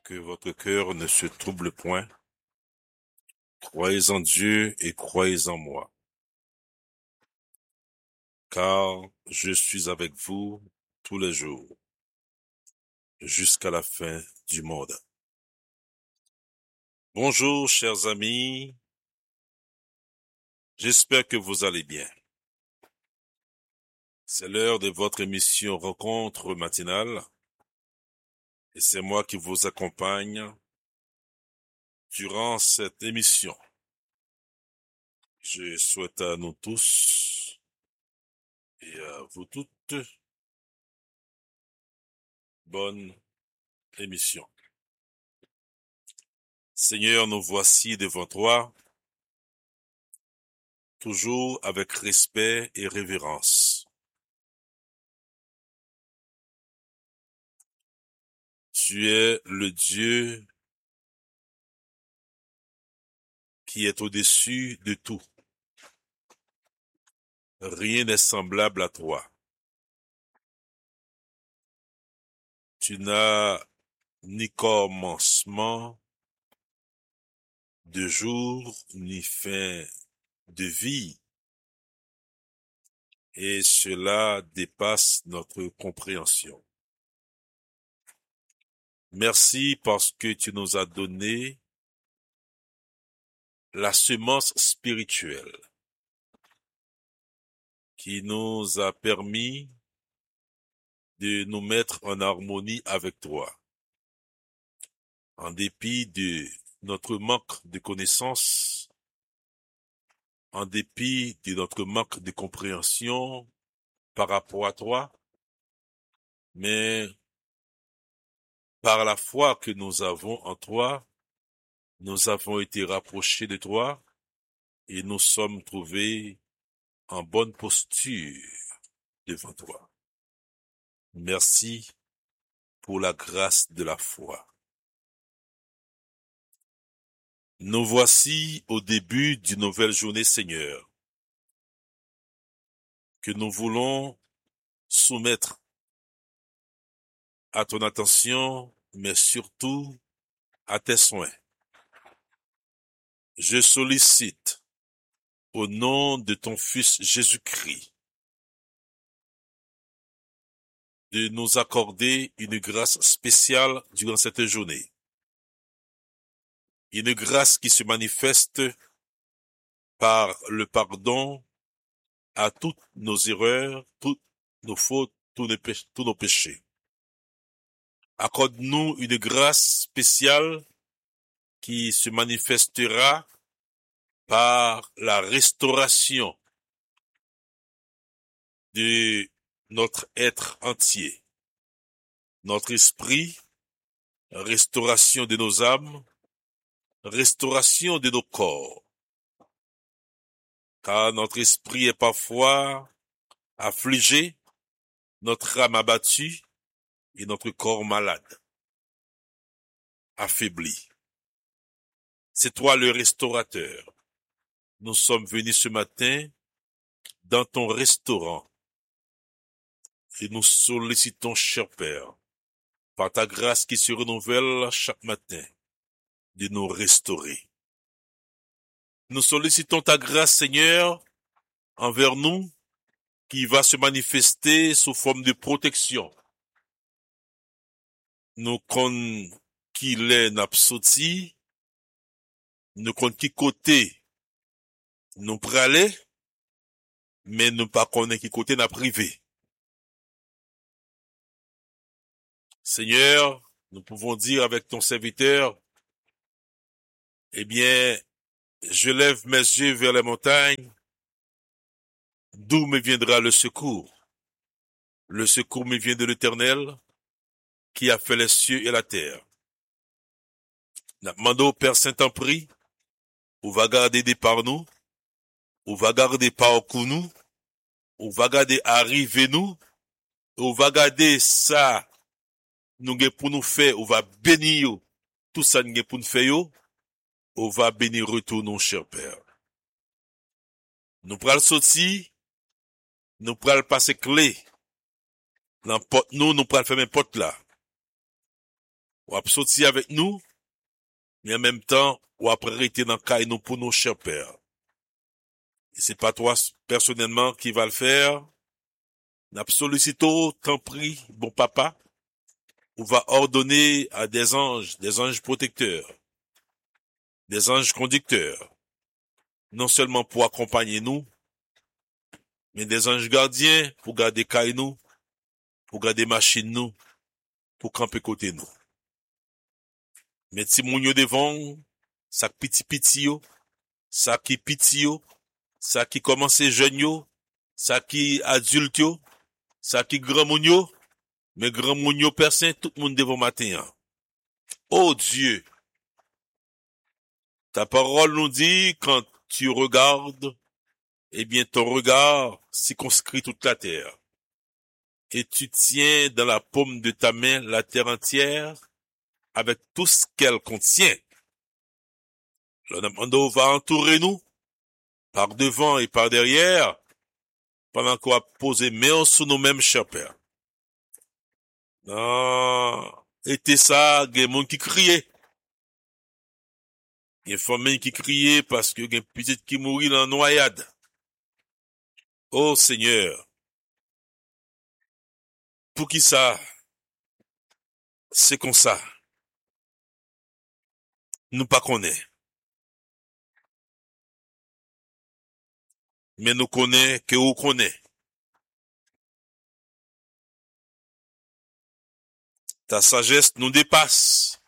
que votre cœur ne se trouble point. Croyez en Dieu et croyez en moi, car je suis avec vous tous les jours, jusqu'à la fin du monde. Bonjour, chers amis. J'espère que vous allez bien. C'est l'heure de votre émission Rencontre matinale, et c'est moi qui vous accompagne durant cette émission. Je souhaite à nous tous et à vous toutes bonne émission. Seigneur, nous voici devant toi, toujours avec respect et révérence. Tu es le Dieu qui est au-dessus de tout. Rien n'est semblable à toi. Tu n'as ni commencement de jour, ni fin de vie. Et cela dépasse notre compréhension. Merci parce que tu nous as donné la semence spirituelle qui nous a permis de nous mettre en harmonie avec toi. En dépit de notre manque de connaissances, en dépit de notre manque de compréhension par rapport à toi, mais par la foi que nous avons en toi, nous avons été rapprochés de toi et nous sommes trouvés en bonne posture devant toi. Merci pour la grâce de la foi. Nous voici au début d'une nouvelle journée, Seigneur, que nous voulons soumettre à ton attention, mais surtout à tes soins. Je sollicite, au nom de ton Fils Jésus-Christ, de nous accorder une grâce spéciale durant cette journée. Une grâce qui se manifeste par le pardon à toutes nos erreurs, toutes nos fautes, tous nos péchés. Accorde-nous une grâce spéciale qui se manifestera par la restauration de notre être entier, notre esprit, restauration de nos âmes, restauration de nos corps. Car notre esprit est parfois affligé, notre âme abattue et notre corps malade, affaibli. C'est toi le restaurateur. Nous sommes venus ce matin dans ton restaurant et nous sollicitons, cher Père, par ta grâce qui se renouvelle chaque matin, de nous restaurer. Nous sollicitons ta grâce, Seigneur, envers nous, qui va se manifester sous forme de protection. Nous connaissons qui l'est n'absoti, nous connaissons qui côté nous praler, mais nous pas connaissons qui côté n'a privé. Seigneur, nous pouvons dire avec ton serviteur, eh bien, je lève mes yeux vers les montagnes, d'où me viendra le secours? Le secours me vient de l'Éternel, qui a fait les cieux et la terre. Nous demandons au Père Saint-Esprit, ou va garder des par nous, ou va garder par nous, ou va garder arriver nous, ou va garder ça, nous pour nous faire, ou va bénir tout ça nous pour nous faire, ou va bénir retour nos cher Père. Nous prenons sortir, nous prenons passer clé, dans porte nous prenons faire mes porte là. ou ap sorti avec nous, mais en même temps, ou ap rester dans caille nous pour nos chers pères. Et c'est pas toi personnellement qui va le faire. N'a sollicité, t'en prie, bon papa, ou va ordonner à des anges protecteurs, des anges conducteurs, non seulement pour accompagner nous, mais des anges gardiens pour garder caille nous, pour garder machine nous, pour camper côté nous. Mais si moun yo devant, ça petit yo, ça qui petit yo, ça qui commence jeune yo, ça qui adulte yo, ça qui grand moun yo, mais grand moun yo personne, tout le monde devant matin. Oh Dieu, ta parole nous dit quand tu regardes, eh bien ton regard circonscrit toute la terre. Et tu tiens dans la paume de ta main la terre entière avec tout ce qu'elle contient. Le Namando va entourer nous par devant et par derrière pendant qu'on va poser main sur nous-mêmes, chers pères. Non, était ça, il y a des gens qui criaient. Il y a des familles qui criaient parce que il y a une petite qui mourit dans la noyade. Oh Seigneur, pour qui ça? C'est comme ça. Nous pas connaît. Mais nous connaît que vous connaît. Ta sagesse nous dépasse.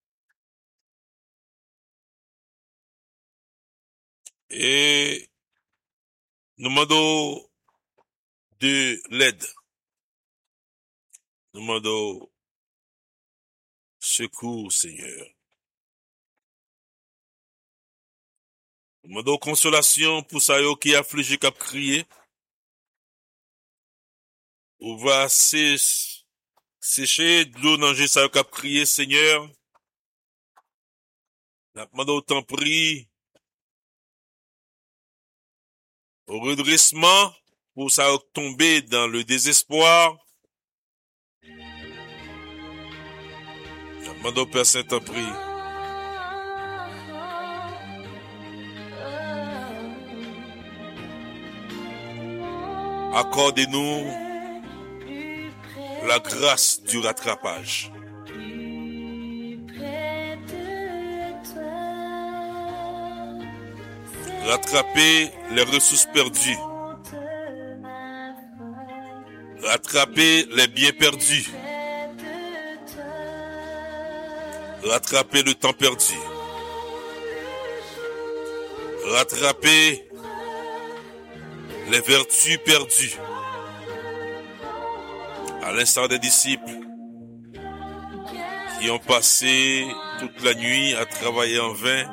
Et nous demandons de l'aide. Nous demandons secours, Seigneur. Nous demandons consolation pour ça qui est affligé, qui a crié. On va sécher de l'eau dans ça qui a crié, Seigneur. Nous demandons autant pris au redressement pour ça tomber dans le désespoir. Nous demandons Père Saint-Esprit. Accordez-nous la grâce du rattrapage. Rattraper les ressources perdues. Rattraper les biens perdus. Rattraper le temps perdu. Rattraper les vertus perdues. À l'instar des disciples qui ont passé toute la nuit à travailler en vain,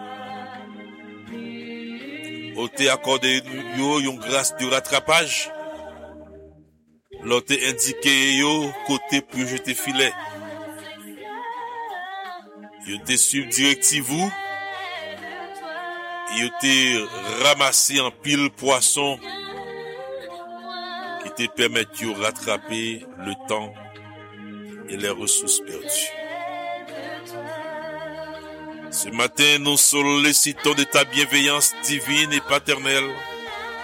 ont accordé une grâce du rattrapage. L'ont indiqué yo côté pour jeter filet. Ils ont suivi directive vous. Ils ont ramassé en pile poisson qui te permettent de rattraper le temps et les ressources perdues. Ce matin, nous sollicitons de ta bienveillance divine et paternelle